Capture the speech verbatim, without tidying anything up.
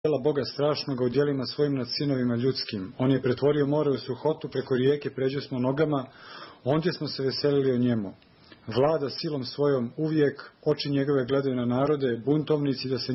djela Boga strašnoga u djelima svojim nad sinovima ljudskim. On je pretvorio more u suhotu, preko rijeke pređo smo nogama, ondje smo se veselili o njemu. Vlada silom svojom uvijek, oči njegove gledaju na narode, buntovnici da se